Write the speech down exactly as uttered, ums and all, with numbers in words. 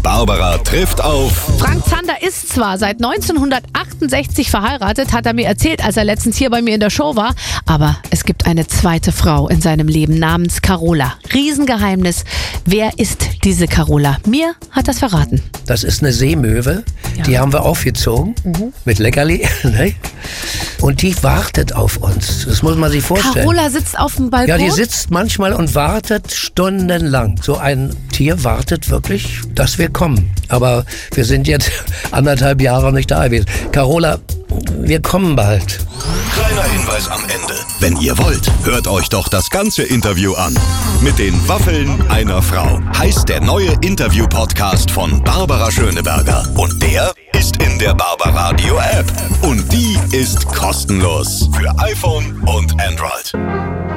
Barbara trifft auf Frank Zander ist zwar seit neunzehnhundertachtundsechzig verheiratet, hat er mir erzählt, als er letztens hier bei mir in der Show war, aber es gibt eine zweite Frau in seinem Leben namens Carola. Riesengeheimnis. Wer ist diese Carola? Mir hat das verraten. Das ist eine Seemöwe, ja. Die haben wir aufgezogen mhm. mit Leckerli. Ne? Und die wartet auf uns. Das muss man sich vorstellen. Carola sitzt auf dem Balkon? Ja, die sitzt manchmal und wartet stundenlang. So ein Tier wartet wirklich, dass wir kommen. Aber wir sind jetzt anderthalb Jahre nicht da gewesen. Carola, wir kommen bald. Kleiner Hinweis am Ende. Wenn ihr wollt, hört euch doch das ganze Interview an. Mit den Waffeln einer Frau heißt der neue Interview-Podcast von Barbara Schöneberger. Und der ist in der Barbaradio App. Und die ist kostenlos für iPhone und Android.